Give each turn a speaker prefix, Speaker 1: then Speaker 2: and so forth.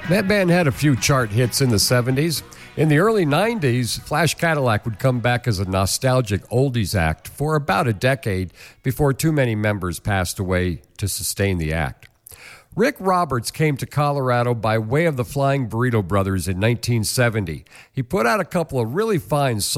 Speaker 1: That band had a few chart hits in the 70s. In the early 90s, Flash Cadillac would come back as a nostalgic oldies act for about a decade before too many members passed away to sustain the act. Rick Roberts came to Colorado by way of the Flying Burrito Brothers in 1970. He put out a couple of really fine songs.